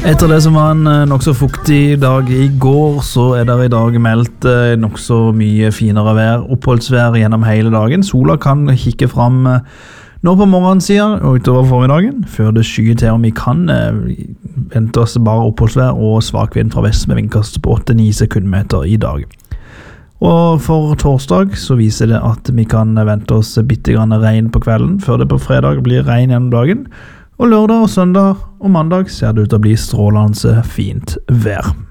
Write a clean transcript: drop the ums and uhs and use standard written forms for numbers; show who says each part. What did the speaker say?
Speaker 1: Etter det som var en nok så fuktig dag I går, så det I dag meldt nok så mye finere vær, oppholdsvær gjennom hele dagen. Sola kan kikke frem nå på morgensiden og utover formiddagen, før det skyer til om vi kan vente oss bare oppholdsvær og svak vind fra vest med vindkast på 8-9 sekundmeter I dag. Og for torsdag så viser det at vi kan vente oss bitte grann regn på kvelden, før det på fredag blir regn gjennom dagen. Og lørdag og søndag og mandag ser det ut til å bli strålende fint vær.